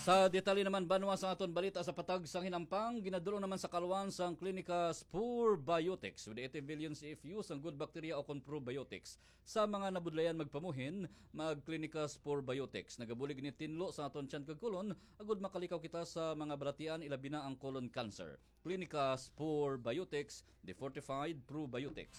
Sa detalye naman banwa sa aton balita sa patag sang hinampang, ginadulo naman sa kalwan sang klinika Spur Biotics with 80 billion CFU sang good bacteria o probiotics. Sa mga nabudlayan magpamuhin, magklinika Spur Biotics. Nagabulig ni tinlo sa aton tiyan kag kolon, agud makalikaw kita sa mga balatian ilabi na ang colon cancer. Klinika Spur Biotics, the fortified probiotics.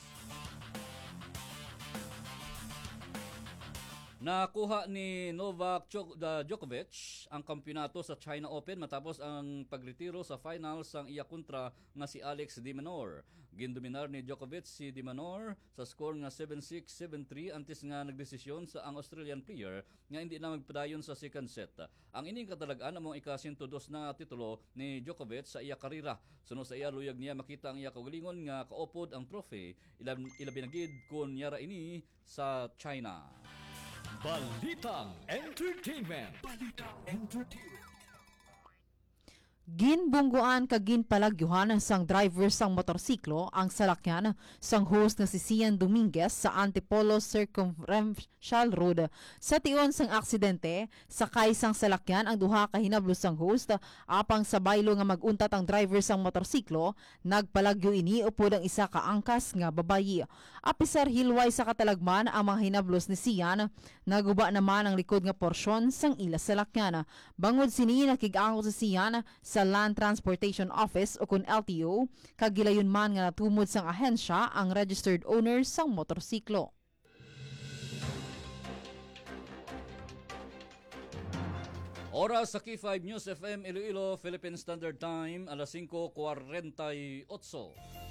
Nakuha ni Novak Djokovic ang kampiyonato sa China Open matapos ang pagretiro sa finals sang iya kontra nga si Alex de Minaur. Gindominar ni Djokovic si de Minaur sa score nga 7-6, 7-3 antes nga nagdesisyon sa ang Australian player nga hindi na magpadayon sa second set. Ang ining katalagan among ika-102 na titulo ni Djokovic sa iya karira. Suno sa iya luyag niya makita ang iya kaugalingon nga kaupod ang trophy ilabi na gid kun yara ini sa China. Balitang Entertainment. Ginbungguan kag ginpalagyuhan sang driver sang motorsiklo ang salakyan sang host nga si Sian Dominguez sa Antipolo Circumferential Road. Sa tion sang aksidente, sakay sang salakyan ang duha ka hinablo sang host apang sa baylo nga maguntat ang driver sang motorsiklo, nagpalagyo ini upod ang isa ka angkas nga babayi. Apisar hilway sa katalagman ang mga hinablos ni Sian, naguba naman ang likod nga porsyon sang ila salakyan. Bangod sini nakig-angko si Sian sa Land Transportation Office o kun LTO, kagilayon man nga natumod sang ahensya ang registered owner sang motorsiklo. Oras sa K5 News FM Iloilo, Philippine Standard Time, alas 5:48.